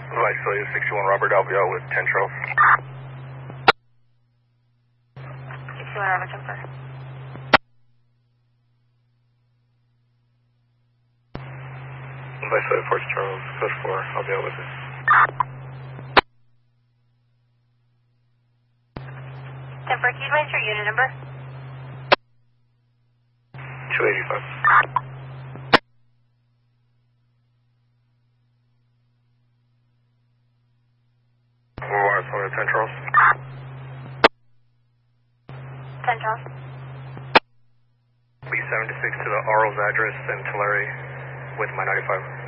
Visalia 61 Robert, I'll be out with 10 Charles. 61 Robert, jumper. Visalia 4 Charles, code 4, I'll be out with it. Jumper, can you advise your unit number? 285. Wire phone at 10 Charles. 10 Charles. Lee 76 to the Arles address in Tulare with my 95.